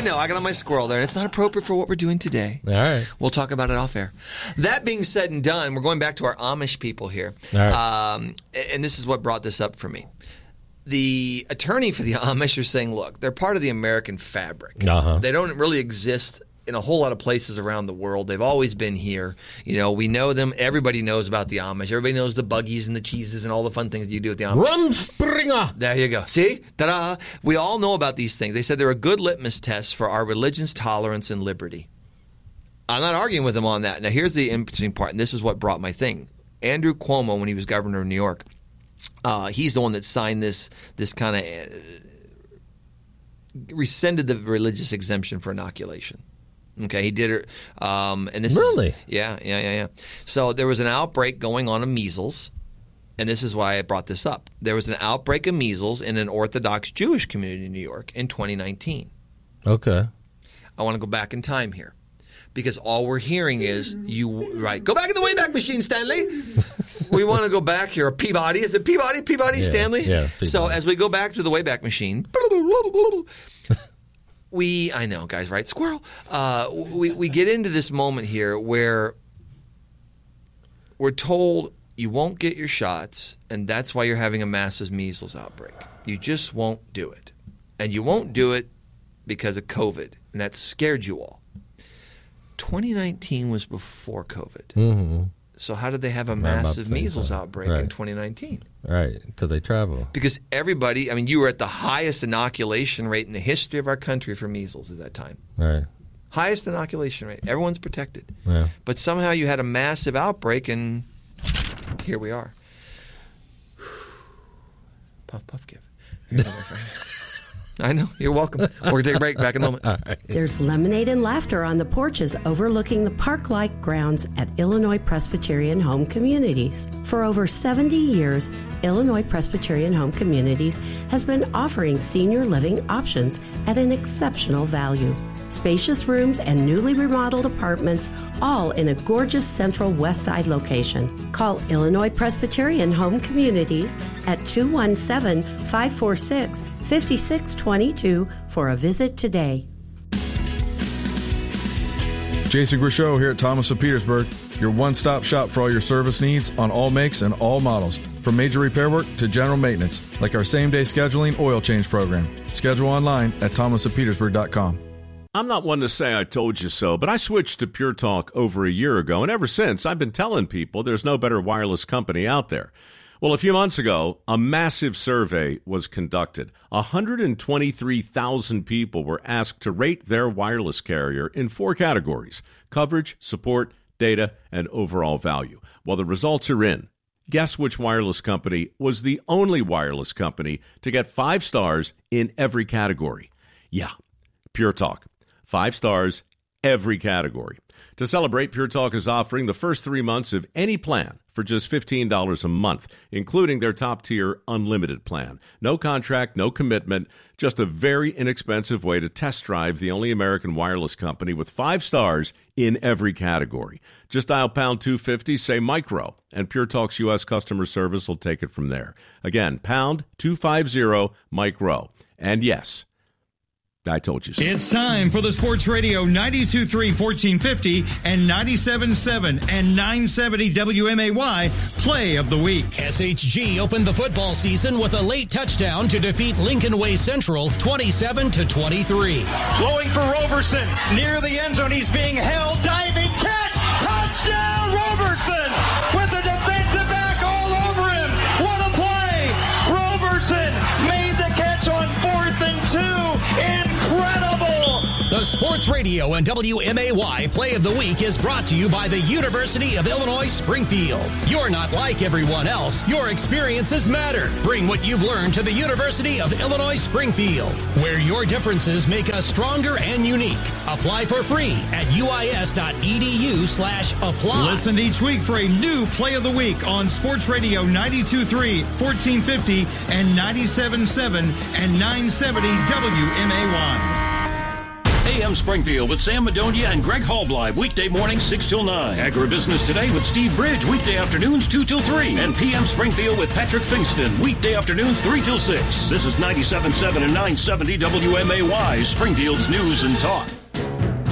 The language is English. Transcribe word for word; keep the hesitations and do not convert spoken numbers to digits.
know. I got on my squirrel there, and it's not appropriate for what we're doing today. All right. We'll talk about it off air. That being said and done, we're going back to our Amish people here. All right. Um, and this is what brought this up for me. The attorney for the Amish are saying, look, they're part of the American fabric. Uh-huh. They don't really exist in a whole lot of places around the world. They've always been here. You know, we know them. Everybody knows about the Amish. Everybody knows the buggies and the cheeses and all the fun things that you do with the Amish. Rumspringa. There you go. See? Ta-da. We all know about these things. They said they're a good litmus test for our religion's tolerance and liberty. I'm not arguing with them on that. Now, here's the interesting part, and this is what brought my thing. Andrew Cuomo, when he was governor of New York, uh, he's the one that signed this this kind of uh, rescinded the religious exemption for inoculation. Okay, he did it, um, and this really, is, yeah, yeah, yeah, yeah. So there was an outbreak going on of measles, and this is why I brought this up. There was an outbreak of measles in an Orthodox Jewish community in New York in twenty nineteen. Okay, I want to go back in time here because all we're hearing is you right. Go back in the Wayback Machine, Stanley. We want to go back here. Peabody, is it Peabody? Peabody, yeah, Stanley. Yeah. Peabody. So as we go back to the Wayback Machine. We, I know, guys, right? Squirrel. Uh, we, we get into this moment here where we're told you won't get your shots, and that's why you're having a massive measles outbreak. You just won't do it. And you won't do it because of COVID, and that scared you all. twenty nineteen was before COVID. Mm-hmm. So how did they have a massive measles time. outbreak right. in twenty nineteen? Right, because they travel. Because everybody, I mean, you were at the highest inoculation rate in the history of our country for measles at that time. Right. Highest inoculation rate. Everyone's protected. Yeah. But somehow you had a massive outbreak, and here we are. Puff, puff, give. Here, my friend. I know. You're welcome. We're going to take a break. Back in a moment. All right. There's lemonade and laughter on the porches overlooking the park-like grounds at Illinois Presbyterian Home Communities. For over seventy years, Illinois Presbyterian Home Communities has been offering senior living options at an exceptional value. Spacious rooms and newly remodeled apartments, all in a gorgeous central west side location. Call Illinois Presbyterian Home Communities at two one seven, five four six, five six two two for a visit today. Jason Grishow here at Thomas of Petersburg, your one-stop shop for all your service needs on all makes and all models. From major repair work to general maintenance, like our same-day scheduling oil change program. Schedule online at thomas of petersburg dot com. I'm not one to say I told you so, but I switched to Pure Talk over a year ago, and ever since, I've been telling people there's no better wireless company out there. Well, a few months ago, a massive survey was conducted. one hundred twenty-three thousand people were asked to rate their wireless carrier in four categories: coverage, support, data, and overall value. Well, the results are in. Guess which wireless company was the only wireless company to get five stars in every category? Yeah, Pure Talk. Five stars, every category. To celebrate, Pure Talk is offering the first three months of any plan for just fifteen dollars a month, including their top-tier unlimited plan. No contract, no commitment, just a very inexpensive way to test drive the only American wireless company with five stars in every category. Just dial pound two fifty, say micro, and Pure Talk's U S customer service will take it from there. Again, pound two fifty, micro. And yes, I told you so. It's time for the Sports Radio ninety-two point three, fourteen fifty and ninety-seven point seven and nine seventy W M A Y Play of the Week. S H G opened the football season with a late touchdown to defeat Lincoln Way Central twenty-seven to twenty-three. Blowing for Roberson near the end zone. He's being held. Diving catch. Touchdown Roberson with the defensive back all over him. What a play. Roberson made the catch on fourth and two. Incredible! The Sports Radio and W M A Y Play of the Week is brought to you by the University of Illinois Springfield. You're not like everyone else. Your experiences matter. Bring what you've learned to the University of Illinois Springfield, where your differences make us stronger and unique. Apply for free at uis.edu slash apply. Listen each week for a new Play of the Week on Sports Radio ninety-two point three, fourteen fifty and ninety-seven point seven and nine seventy W M A Y. A M Springfield with Sam Madonia and Greg Hallbly, weekday mornings six till nine. Agribusiness Today with Steve Bridge, weekday afternoons two till three. And P M Springfield with Patrick Fingston, weekday afternoons three till six. This is ninety-seven point seven and nine seventy W M A Y, Springfield's News and Talk.